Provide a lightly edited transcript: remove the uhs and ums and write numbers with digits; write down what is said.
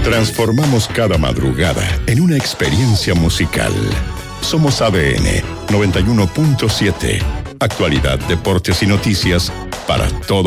Transformamos cada madrugada en una experiencia musical. Somos ADN 91.7. Actualidad, deportes y noticias para todo